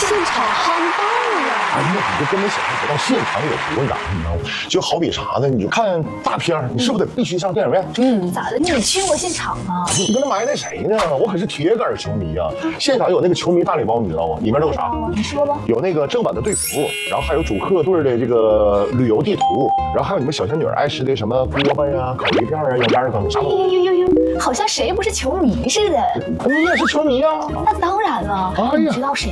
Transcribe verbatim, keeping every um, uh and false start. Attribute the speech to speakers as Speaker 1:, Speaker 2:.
Speaker 1: 现场夯爆了！
Speaker 2: 哎呀，你就根本想象不到现场有多燃，你知道吗？就好比啥呢？你就看大片儿，你是不是得必须上电影院？
Speaker 1: 嗯，咋的？你去过现场吗？
Speaker 2: 你跟他埋汰谁呢？我可是铁杆球迷啊！现场有那个球迷大礼包，你知道吗？里面都有啥？
Speaker 1: 你说吧。
Speaker 2: 有那个正版的队服，然后还有主客队的这个旅游地图，然后还有你们小仙女爱吃的什么锅巴呀、烤鱼片啊、羊肝羹啥都有。
Speaker 1: 呦呦呦呦，好像谁不是球迷似的。
Speaker 2: 你也是球迷啊？
Speaker 1: 那当然了。
Speaker 2: 哎呀，
Speaker 1: 你知道谁